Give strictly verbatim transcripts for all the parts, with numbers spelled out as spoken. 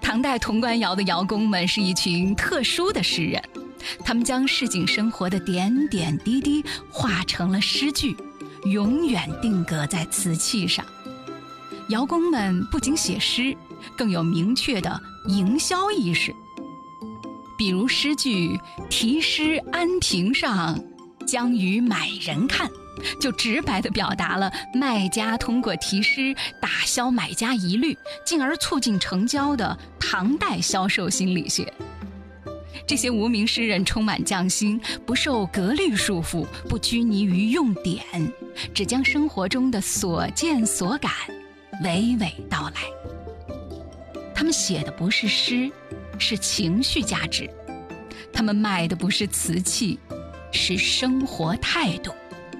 唐代潼关窑的窑工们是一群特殊的诗人，他们将市井生活的点点滴滴化成了诗句，永远定格在瓷器上。窑工们不仅写诗，更有明确的营销意识。比如诗句题诗安平上，将与买人看，就直白地表达了卖家通过题诗打消买家疑虑，进而促进成交的唐代销售心理学。这些无名诗人充满匠心，不受格律束缚，不拘泥于用典，只将生活中的所见所感娓娓道来。他们写的不是诗，是情绪价值；他们卖的不是瓷器，是生活态度。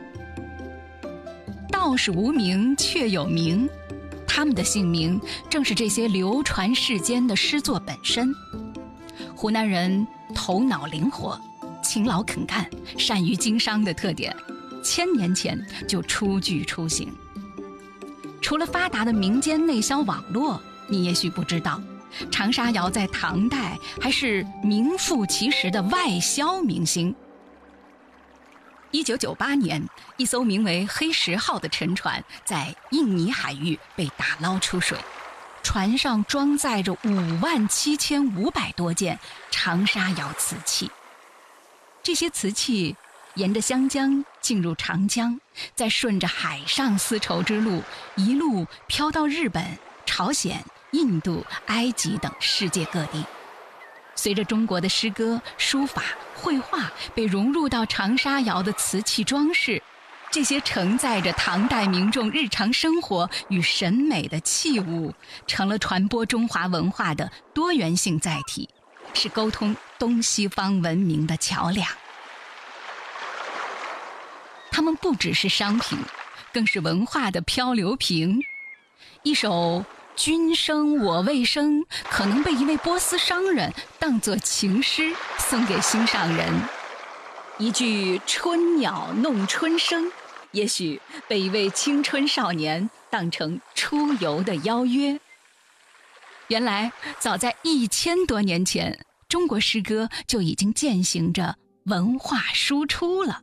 道是无名却有名，他们的姓名正是这些流传世间的诗作本身。湖南人头脑灵活，勤劳肯干，善于经商的特点，千年前就初具雏形。除了发达的民间内销网络，你也许不知道，长沙窑在唐代还是名副其实的外销明星。一九九八年，一艘名为黑石号的沉船在印尼海域被打捞出水，船上装载着五万七千五百多件长沙窑瓷器。这些瓷器沿着湘江进入长江，再顺着海上丝绸之路一路飘到日本、朝鲜、印度、埃及等世界各地。随着中国的诗歌、书法、绘画被融入到长沙窑的瓷器装饰，这些承载着唐代民众日常生活与审美的器物，成了传播中华文化的多元性载体，是沟通东西方文明的桥梁。它们不只是商品，更是文化的漂流瓶。一首君生我未生可能被一位波斯商人当作情诗送给心上人，一句春鸟弄春声也许被一位青春少年当成出游的邀约。原来早在一千多年前，中国诗歌就已经践行着文化输出了。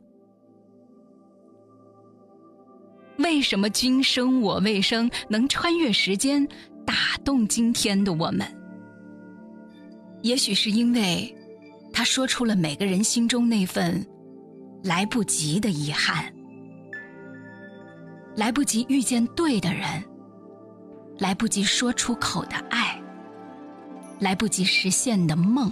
为什么君生我未生能穿越时间打动今天的我们？也许是因为他说出了每个人心中那份来不及的遗憾，来不及遇见对的人，来不及说出口的爱，来不及实现的梦。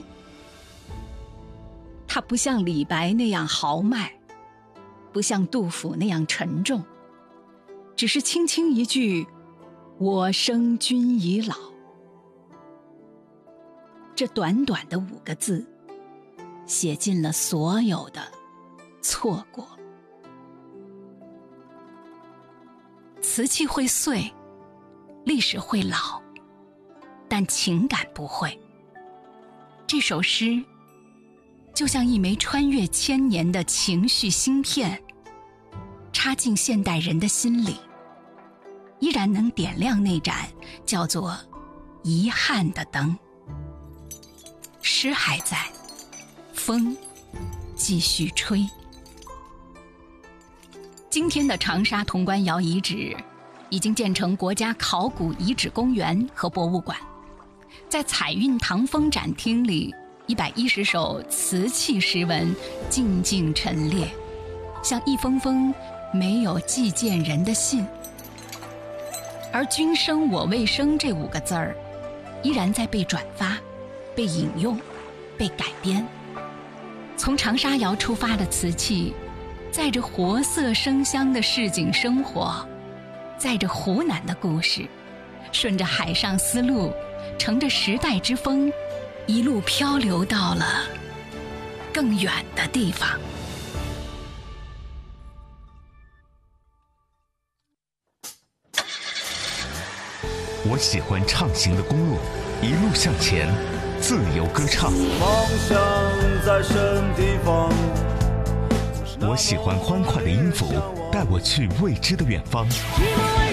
他不像李白那样豪迈，不像杜甫那样沉重，只是轻轻一句我生君已老。这短短的五个字写尽了所有的错过。瓷器会碎，历史会老，但情感不会。这首诗就像一枚穿越千年的情绪芯片，插进现代人的心里，依然能点亮那盏叫做遗憾的灯。诗还在，风继续吹。今天的长沙潼关窑遗址已经建成国家考古遗址公园和博物馆，在彩韵唐风展厅里，一百一十首瓷器诗文静静陈列，像一封封没有寄件人的信。而君生我未生这五个字儿依然在被转发、被引用、被改编。从长沙窑出发的瓷器，载着活色生香的市井生活，载着湖南的故事，顺着海上丝路，乘着时代之风，一路漂流到了更远的地方。 我喜欢畅行的公路，一路向前，自由歌唱。 梦想在什地方？ 我喜欢欢快的音符，带我去未知的远方。